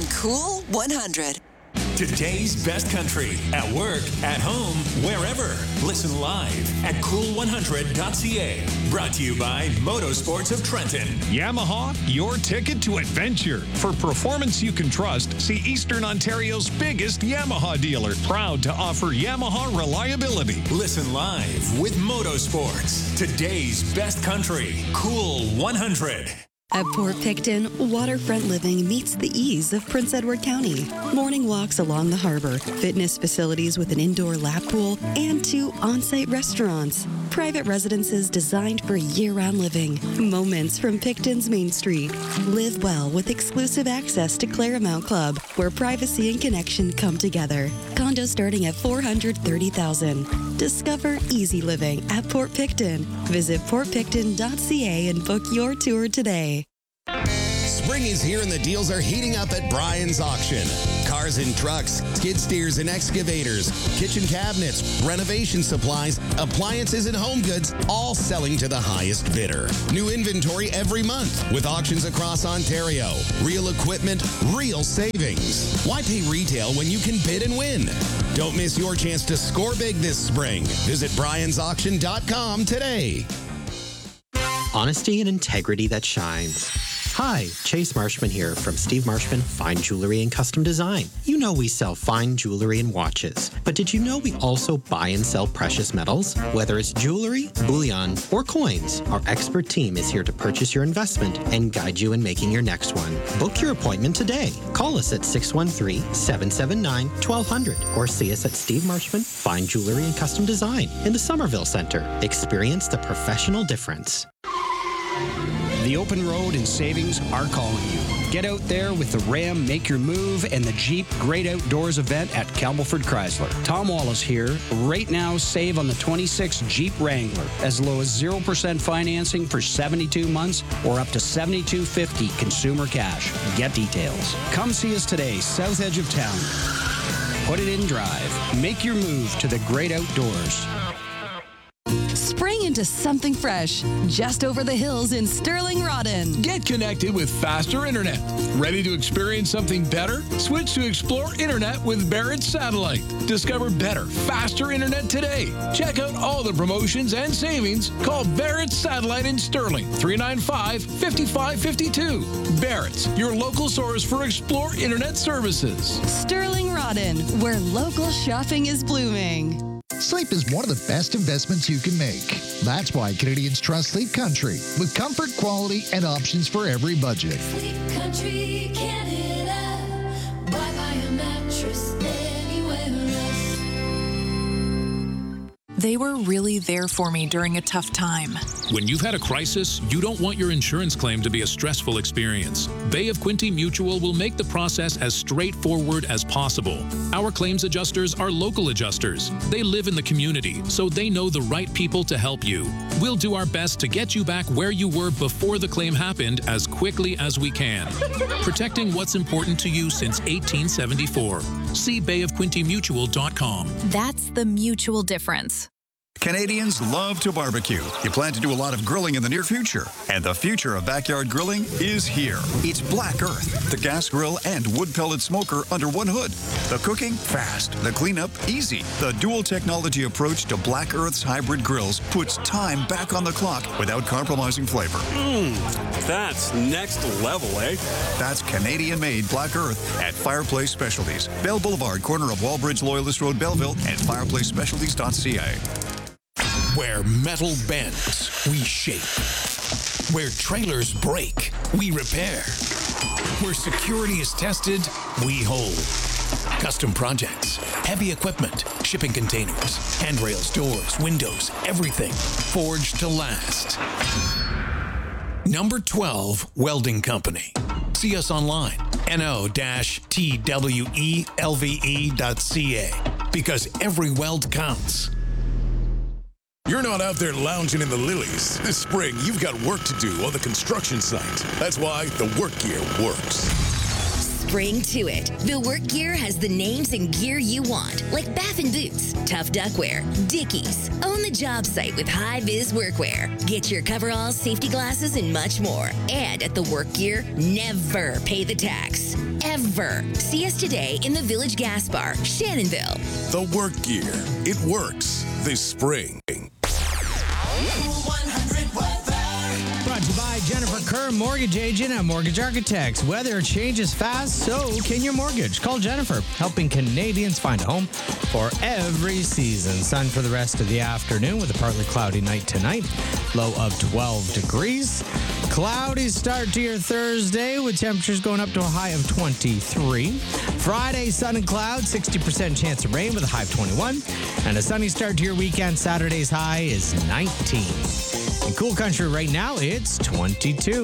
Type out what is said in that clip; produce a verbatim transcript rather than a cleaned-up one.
on Cool one hundred. Today's best country, at work, at home, wherever. Listen live at cool one hundred dot c a. Brought to you by Motorsports of Trenton. Yamaha, your ticket to adventure. For performance you can trust, see Eastern Ontario's biggest Yamaha dealer. Proud to offer Yamaha reliability. Listen live with Motorsports. Today's best country, Cool one hundred. At Port Picton, waterfront living meets the ease of Prince Edward County. Morning walks along the harbor, fitness facilities with an indoor lap pool, and two on-site restaurants. Private residences designed for year-round living. Moments from Picton's Main Street. Live well with exclusive access to Claremont Club, where privacy and connection come together. Condos starting at four hundred thirty thousand dollars. Discover easy living at Port Picton. Visit port picton dot c a and book your tour today. Spring is here and the deals are heating up at Brian's Auction. Cars and trucks, skid steers and excavators, kitchen cabinets, renovation supplies, appliances and home goods, all selling to the highest bidder. New inventory every month with auctions across Ontario. Real equipment, real savings. Why pay retail when you can bid and win? Don't miss your chance to score big this spring. Visit brians auction dot com today. Honesty and integrity that shines. Hi, Chase Marshman here from Steve Marshman Fine Jewelry and Custom Design. You know we sell fine jewelry and watches, but did you know we also buy and sell precious metals? Whether it's jewelry, bullion, or coins, our expert team is here to purchase your investment and guide you in making your next one. Book your appointment today. Call us at six one three, seven seven nine, one two zero zero or see us at Steve Marshman Fine Jewelry and Custom Design in the Somerville Center. Experience the professional difference. The open road and savings are calling you. Get out there with the Ram Make Your Move and the Jeep Great Outdoors event at Campbellford Chrysler. Tom Wallace here. Right now, save on the twenty-six Jeep Wrangler as low as zero percent financing for seventy-two months or up to seventy-two fifty consumer cash. Get details. Come see us today, south edge of town. Put it in drive. Make your move to the great outdoors. Spring into something fresh, just over the hills in Sterling Rodden. Get connected with faster internet. Ready to experience something better? Switch to Explore Internet with Barrett Satellite. Discover better, faster internet today. Check out all the promotions and savings. Call Barrett Satellite in Sterling, three nine five, five five five two. Barrett's, your local source for Explore Internet services. Sterling Rodden, where local shopping is blooming. Sleep is one of the best investments you can make. That's why Canadians trust Sleep Country, with comfort, quality, and options for every budget. Sleep Country, Canada. Why buy a mattress anywhere else? They were really there for me during a tough time. When you've had a crisis, you don't want your insurance claim to be a stressful experience. Bay of Quinte Mutual will make the process as straightforward as possible. Our claims adjusters are local adjusters. They live in the community, so they know the right people to help you. We'll do our best to get you back where you were before the claim happened as quickly as we can. Protecting what's important to you since eighteen seventy-four. See bay of quinte mutual dot com. That's the mutual difference. Canadians love to barbecue. You plan to do a lot of grilling in the near future. And the future of backyard grilling is here. It's Black Earth, the gas grill and wood pellet smoker under one hood. The cooking, fast. The cleanup, easy. The dual technology approach to Black Earth's hybrid grills puts time back on the clock without compromising flavor. Mmm, that's next level, eh? That's Canadian-made Black Earth at Fireplace Specialties. Bell Boulevard, corner of Wallbridge Loyalist Road, Belleville, and fireplace specialties dot c a. Where metal bends, we shape. Where trailers break, we repair. Where security is tested, we hold. Custom projects, heavy equipment, shipping containers, handrails, doors, windows, everything forged to last. Number twelve Welding Company. See us online, N O T W E L V E dot C A, because every weld counts. You're not out there lounging in the lilies. This spring, you've got work to do on the construction site. That's why the work gear works. spring to it. The Work Gear has the names and gear you want, like Baffin Boots, Tough Duckwear, Dickies. Own the job site with high-vis workwear. Get your coveralls, safety glasses, and much more. And at the Work Gear, never pay the tax. Ever. See us today in the Village Gas Bar, Shannonville. The Work Gear. It works this spring. Brought to you by Jennifer Kerr, mortgage agent at Mortgage Architects. Weather changes fast, so can your mortgage. Call Jennifer, helping Canadians find a home for every season. Sun for the rest of the afternoon with a partly cloudy night tonight. Low of twelve degrees. Cloudy start to your Thursday with temperatures going up to a high of twenty-three. Friday, sun and clouds, sixty percent chance of rain with a high of twenty-one. And a sunny start to your weekend. Saturday's high is nineteen. In Cool Country right now, it's twenty-two.